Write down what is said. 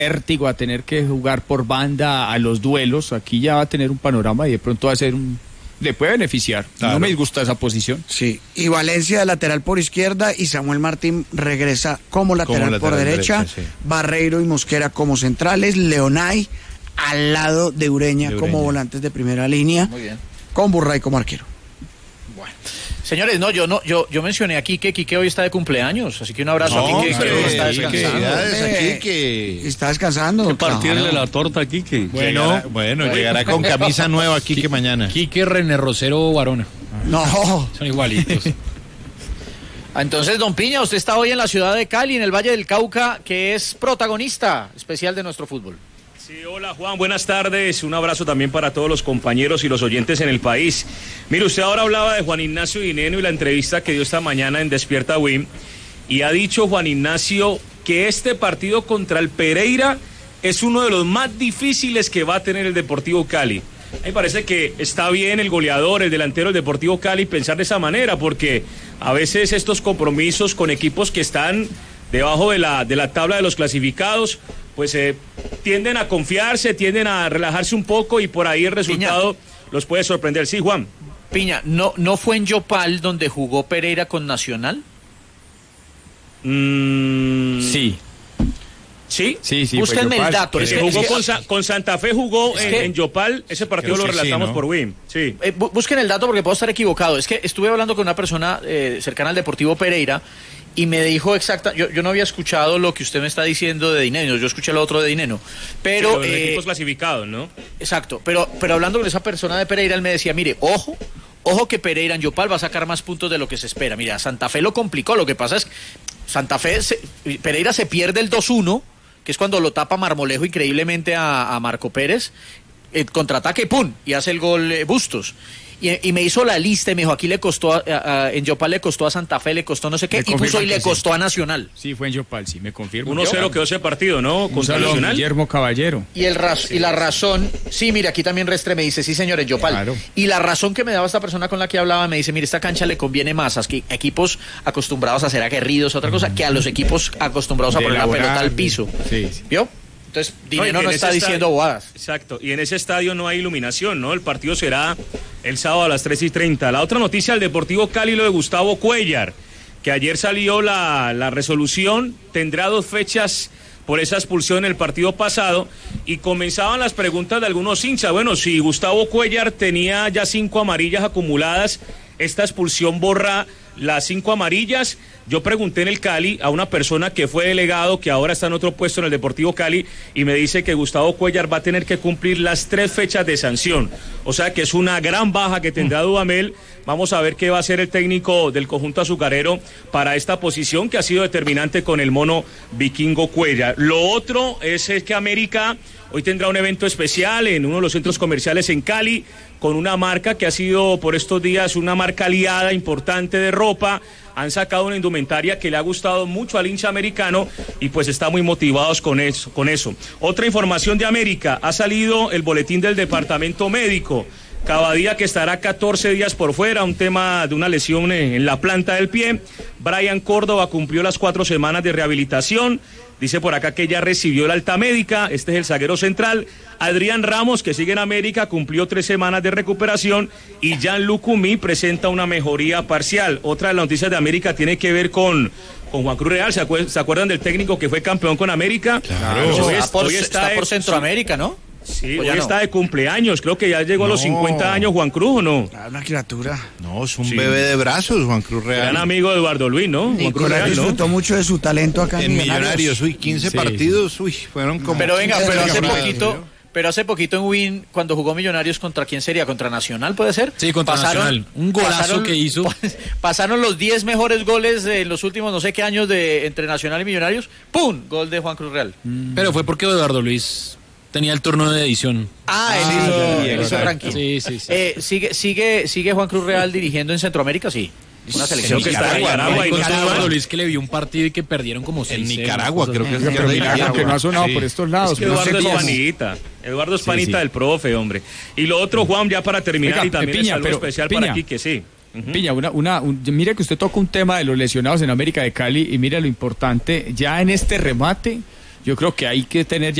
vértigo a tener que jugar por banda a los duelos. Aquí ya va a tener un panorama y de pronto va a ser le puede beneficiar. Claro. No me disgusta esa posición. Sí, y Valencia de lateral por izquierda y Samuel Martín regresa como lateral por derecha, sí. Barreiro y Mosquera como centrales, Leonay al lado de Ureña como volantes de primera línea. Muy bien. Con Burray como arquero. Bueno. Señores, yo mencioné a Quique. Quique hoy está de cumpleaños, así que un abrazo a Quique, que está descansando. Quique está descansando. Que partirle la torta a Quique. Bueno, llegará con camisa nueva Quique mañana. Quique, René Rosero, Barona. No. Son igualitos. Entonces, don Piña, usted está hoy en la ciudad de Cali, en el Valle del Cauca, que es protagonista especial de nuestro fútbol. Sí, hola Juan, buenas tardes, un abrazo también para todos los compañeros y los oyentes en el país. Mire, usted ahora hablaba de Juan Ignacio Dineno y la entrevista que dio esta mañana en Despierta Win, y ha dicho Juan Ignacio que este partido contra el Pereira es uno de los más difíciles que va a tener el Deportivo Cali. A mí me parece que está bien el goleador, el delantero del Deportivo Cali pensar de esa manera, porque a veces estos compromisos con equipos que están debajo de la tabla de los clasificados, pues tienden a confiarse, tienden a relajarse un poco y por ahí el resultado los puede sorprender. Sí, Juan. Piña, ¿no fue en Yopal donde jugó Pereira con Nacional? Sí. ¿Sí? Sí. Búsquenme el dato. Con Santa Fe jugó en Yopal, ese partido lo relatamos por Win. Sí. Busquen el dato porque puedo estar equivocado. Es que estuve hablando con una persona cercana al Deportivo Pereira y me dijo exacta, yo no había escuchado lo que usted me está diciendo de Dineno, yo escuché lo otro de Dineno, pero... Sí, los equipos clasificados, ¿no? Exacto, pero hablando con esa persona de Pereira, él me decía, mire, ojo que Pereira en Yopal va a sacar más puntos de lo que se espera. Mira, Santa Fe lo complicó, lo que pasa es que Pereira se pierde el 2-1, que es cuando lo tapa Marmolejo increíblemente a Marco Pérez, contraataque, ¡pum!, y hace el gol Bustos. Y me hizo la lista y me dijo, aquí le costó, en Yopal le costó a Santa Fe, le costó no sé qué, y puso y le costó a Nacional. Sí, fue en Yopal, sí, me confirmo. 1-0 quedó ese partido, ¿no? Contra Nacional. Guillermo Caballero. Y la razón, sí, mire, aquí también Restre me dice, sí señor, en Yopal. Claro. Y la razón que me daba esta persona con la que hablaba, me dice, mire, esta cancha le conviene más a equipos acostumbrados a ser aguerridos, otra cosa, que a los equipos acostumbrados a poner la pelota al piso. Sí. ¿Vio? Entonces, Dineno no está diciendo bobadas. Exacto, y en ese estadio no hay iluminación, ¿no? El partido será el sábado a las 3:30. La otra noticia del Deportivo Cali, lo de Gustavo Cuéllar, que ayer salió la resolución, tendrá 2 fechas por esa expulsión en el partido pasado, y comenzaban las preguntas de algunos hinchas. Bueno, si Gustavo Cuéllar tenía ya 5 amarillas acumuladas, esta expulsión borra las 5 amarillas. Yo pregunté en el Cali a una persona que fue delegado, que ahora está en otro puesto en el Deportivo Cali, y me dice que Gustavo Cuéllar va a tener que cumplir las 3 fechas de sanción. O sea que es una gran baja que tendrá Dudamel. Vamos a ver qué va a hacer el técnico del conjunto azucarero para esta posición que ha sido determinante con el mono Vikingo Cuéllar. Lo otro es que América hoy tendrá un evento especial en uno de los centros comerciales en Cali, con una marca que ha sido por estos días una marca aliada importante de ropa. Han sacado una indumentaria que le ha gustado mucho al hincha americano y pues está muy motivados con eso. Otra información de América, ha salido el boletín del departamento médico. Cavadía, que estará 14 días por fuera, un tema de una lesión en la planta del pie. Brian Córdoba cumplió las 4 semanas de rehabilitación. Dice por acá que ya recibió la alta médica, este es el zaguero central. Adrián Ramos, que sigue en América, cumplió 3 semanas de recuperación. Y Jean-Luc Cumí presenta una mejoría parcial. Otra de las noticias de América tiene que ver con Juan Cruz Real. ¿Se acuerdan del técnico que fue campeón con América? Claro. Hoy está por Centroamérica, ¿no? Sí, hoy está de cumpleaños, creo que ya llegó a los 50 años Juan Cruz, ¿o no? Una criatura. No, es un bebé de brazos, Juan Cruz Real. Gran amigo de Eduardo Luis, ¿no? Juan Cruz Real disfrutó mucho de su talento acá en Millonarios. 15 partidos, fueron como... Pero venga, pero hace poquito en Win, cuando jugó Millonarios, ¿contra quién sería? ¿Contra Nacional, puede ser? Sí, contra Nacional. Un golazo que hizo. Pasaron los 10 mejores goles en los últimos no sé qué años entre Nacional y Millonarios. ¡Pum! Gol de Juan Cruz Real. Pero fue porque Eduardo Luis tenía el turno de edición. Él hizo ranking. Sí. ¿Sigue Juan Cruz Real dirigiendo en Centroamérica? Sí. Una selección que está en Nicaragua. Y Eduardo Luis, que le vio un partido y que perdieron como 6. En Nicaragua, creo que es que no ha sonado por estos lados. Es que Eduardo es panita del profe, hombre. Y lo otro, Juan, ya para terminar, y también es algo especial para Quique, sí. Piña, mire que usted toca un tema de los lesionados en América de Cali y mire lo importante, ya en este remate Yo creo que hay que tener